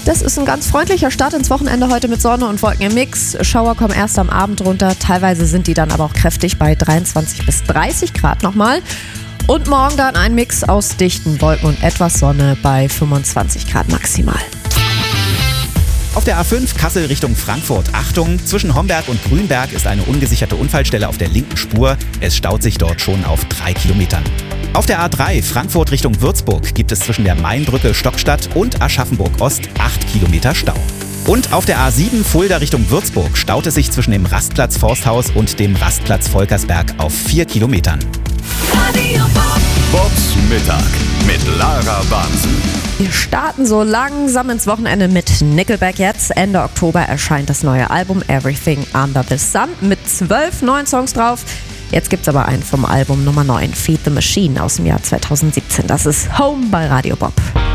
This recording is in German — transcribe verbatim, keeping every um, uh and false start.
Das ist ein ganz freundlicher Start ins Wochenende heute mit Sonne und Wolken im Mix. Schauer kommen erst am Abend runter, teilweise sind die dann aber auch kräftig bei dreiundzwanzig bis dreißig Grad nochmal. Und morgen dann ein Mix aus dichten Wolken und etwas Sonne bei fünfundzwanzig Grad maximal. Auf der A fünf Kassel Richtung Frankfurt. Achtung, zwischen Homberg und Grünberg ist eine ungesicherte Unfallstelle auf der linken Spur. Es staut sich dort schon auf drei Kilometern. Auf der A drei Frankfurt Richtung Würzburg gibt es zwischen der Mainbrücke Stockstadt und Aschaffenburg Ost acht Kilometer Stau. Und auf der A sieben Fulda Richtung Würzburg staut es sich zwischen dem Rastplatz Forsthaus und dem Rastplatz Volkersberg auf vier Kilometern. Radio Bob. Bobs Mittag mit Lara Bansen. Wir starten so langsam ins Wochenende mit Nickelback jetzt. Ende Oktober erscheint das neue Album Everything Under the Sun mit zwölf neuen Songs drauf. Jetzt gibt's aber einen vom Album Nummer neun, Feed the Machine aus dem Jahr zweitausendsiebzehn. Das ist Home bei Radio Bob.